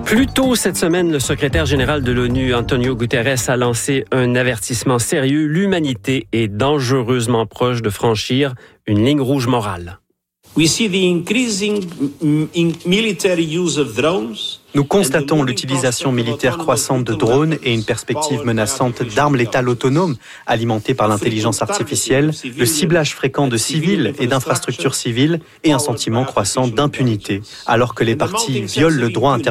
Plus tôt cette semaine, le secrétaire général de l'ONU, Antonio Guterres, a lancé un avertissement sérieux. L'humanité est dangereusement proche de franchir une ligne rouge morale. Nous constatons l'utilisation militaire croissante de drones et une perspective menaçante d'armes létales autonomes alimentées par l'intelligence artificielle, le ciblage fréquent de civils et d'infrastructures civiles et un sentiment croissant d'impunité, alors que les parties violent le droit international.